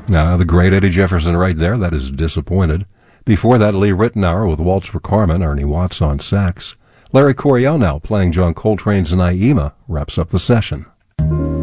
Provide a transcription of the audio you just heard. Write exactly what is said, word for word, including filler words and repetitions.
Now, the great Eddie Jefferson right there, that is Disappointed. Before that, Lee Ritenour with Waltz for Carmen, Ernie Watts on sax. Larry Coryell now playing John Coltrane's Naima wraps up the session.